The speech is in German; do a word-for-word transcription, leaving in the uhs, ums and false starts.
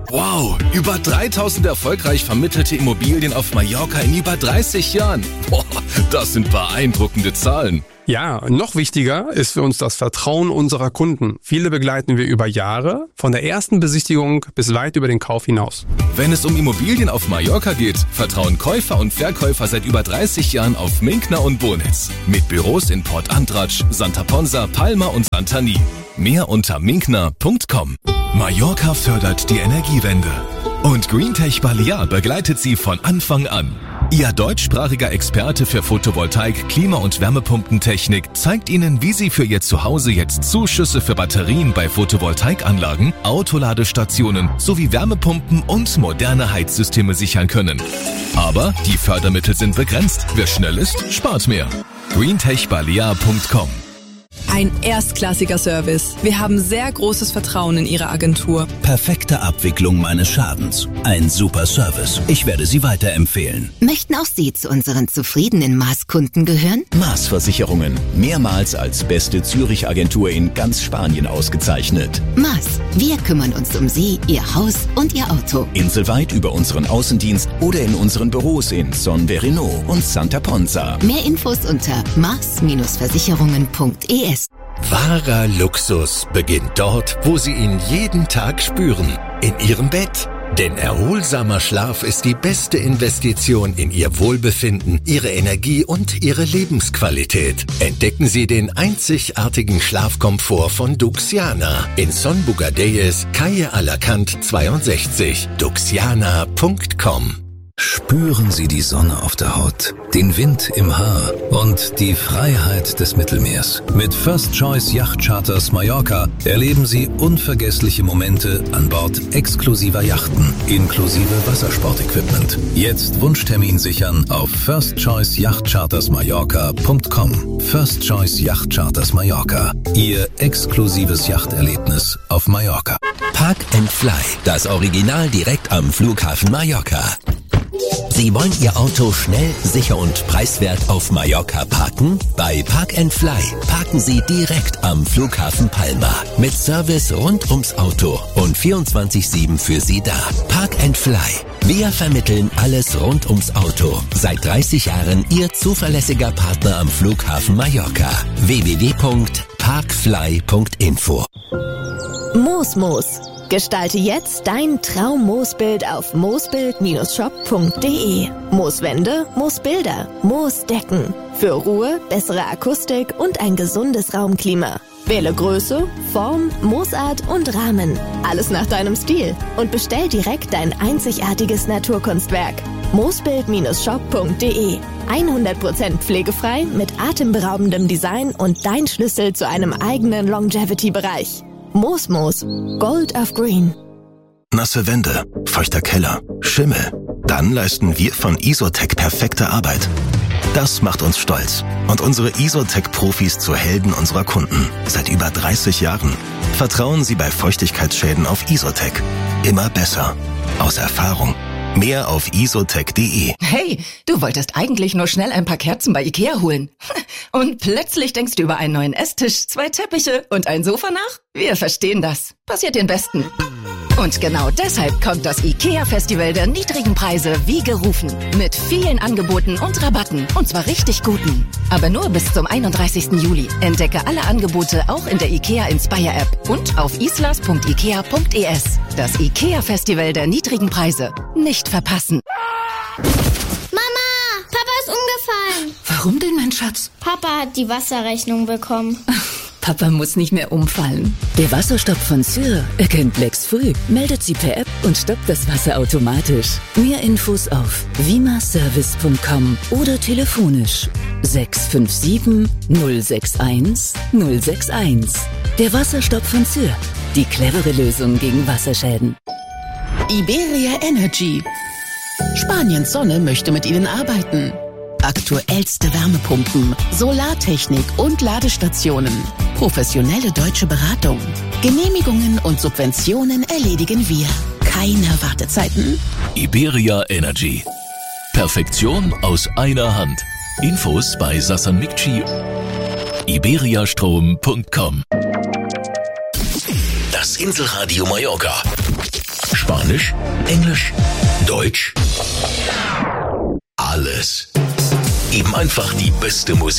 Wow, über dreitausend erfolgreich vermittelte Immobilien auf Mallorca in über dreißig Jahren. Boah, das sind beeindruckende Zahlen. Ja, noch wichtiger ist für uns das Vertrauen unserer Kunden. Viele begleiten wir über Jahre, von der ersten Besichtigung bis weit über den Kauf hinaus. Wenn es um Immobilien auf Mallorca geht, vertrauen Käufer und Verkäufer seit über dreißig Jahren auf Minkner und Bonitz. Mit Büros in Port Andratx, Santa Ponsa, Palma und Santani. Mehr unter minkner punkt com. Mallorca fördert die Energiewende. Und Greentech Balear begleitet sie von Anfang an. Ihr deutschsprachiger Experte für Photovoltaik, Klima- und Wärmepumpentechnik zeigt Ihnen, wie Sie für Ihr Zuhause jetzt Zuschüsse für Batterien bei Photovoltaikanlagen, Autoladestationen sowie Wärmepumpen und moderne Heizsysteme sichern können. Aber die Fördermittel sind begrenzt. Wer schnell ist, spart mehr. greentech balear punkt com. Ein erstklassiger Service. Wir haben sehr großes Vertrauen in Ihre Agentur. Perfekte Abwicklung meines Schadens. Ein super Service. Ich werde Sie weiterempfehlen. Möchten auch Sie zu unseren zufriedenen Maß-Kunden gehören? Maß Versicherungen. Mehrmals als beste Zürich-Agentur in ganz Spanien ausgezeichnet. Maß. Wir kümmern uns um Sie, Ihr Haus und Ihr Auto. Inselweit über unseren Außendienst oder in unseren Büros in Son Verino und Santa Ponsa. Mehr Infos unter maß Versicherungen punkt e s. Wahrer Luxus beginnt dort, wo Sie ihn jeden Tag spüren. In Ihrem Bett. Denn erholsamer Schlaf ist die beste Investition in Ihr Wohlbefinden, Ihre Energie und Ihre Lebensqualität. Entdecken Sie den einzigartigen Schlafkomfort von Duxiana in Son Bugadeyes, Calle Alacant zweiundsechzig. duxiana punkt com. Spüren Sie die Sonne auf der Haut, den Wind im Haar und die Freiheit des Mittelmeers. Mit First Choice Yacht Charters Mallorca erleben Sie unvergessliche Momente an Bord exklusiver Yachten, inklusive Wassersportequipment. Jetzt Wunschtermin sichern auf first choice yacht charters mallorca punkt com. First Choice Yacht Charters Mallorca. Ihr exklusives Yachterlebnis auf Mallorca. Park and Fly, das Original direkt am Flughafen Mallorca. Sie wollen Ihr Auto schnell, sicher und preiswert auf Mallorca parken? Bei Park and Fly parken Sie direkt am Flughafen Palma. Mit Service rund ums Auto und vierundzwanzig sieben für Sie da. Park and Fly. Wir vermitteln alles rund ums Auto. Seit dreißig Jahren Ihr zuverlässiger Partner am Flughafen Mallorca. w w w punkt parkfly punkt info. Moosmoos. Gestalte jetzt dein Traum-Moosbild auf moosbild Bindestrich shop punkt de. Mooswände, Moosbilder, Moosdecken. Für Ruhe, bessere Akustik und ein gesundes Raumklima. Wähle Größe, Form, Moosart und Rahmen. Alles nach deinem Stil. Und bestell direkt dein einzigartiges Naturkunstwerk. moosbild Bindestrich shop punkt de. hundert Prozent pflegefrei mit atemberaubendem Design und dein Schlüssel zu einem eigenen Longevity-Bereich. Moosmoos. Gold of Green. Nasse Wände, feuchter Keller, Schimmel. Dann leisten wir von Isotec perfekte Arbeit. Das macht uns stolz und unsere Isotec-Profis zu Helden unserer Kunden. Seit über dreißig Jahren. Vertrauen Sie bei Feuchtigkeitsschäden auf Isotec. Immer besser. Aus Erfahrung. Mehr auf isotec punkt de. Hey, du wolltest eigentlich nur schnell ein paar Kerzen bei Ikea holen. Und plötzlich denkst du über einen neuen Esstisch, zwei Teppiche und ein Sofa nach? Wir verstehen das. Passiert den Besten. Und genau deshalb kommt das IKEA-Festival der niedrigen Preise wie gerufen. Mit vielen Angeboten und Rabatten. Und zwar richtig guten. Aber nur bis zum einunddreißigsten Juli. Entdecke alle Angebote auch in der IKEA Inspire-App und auf islas punkt ikea punkt e s. Das IKEA-Festival der niedrigen Preise. Nicht verpassen. Mama, Papa ist umgefallen. Warum denn, mein Schatz? Papa hat die Wasserrechnung bekommen. Papa muss nicht mehr umfallen. Der Wasserstopp von Syr erkennt Lecks früh, meldet sie per App und stoppt das Wasser automatisch. Mehr Infos auf vimaservice punkt com oder telefonisch sechs fünf sieben null sechs eins null sechs eins. Der Wasserstopp von Syr. Die clevere Lösung gegen Wasserschäden. Iberia Energy. Spaniens Sonne möchte mit Ihnen arbeiten. Aktuellste Wärmepumpen, Solartechnik und Ladestationen. Professionelle deutsche Beratung. Genehmigungen und Subventionen erledigen wir. Keine Wartezeiten. Iberia Energy. Perfektion aus einer Hand. Infos bei Sassan Mikci. iberiastrom punkt com. Das Inselradio Mallorca. Spanisch? Englisch? Deutsch? Alles. Eben einfach die beste Musik.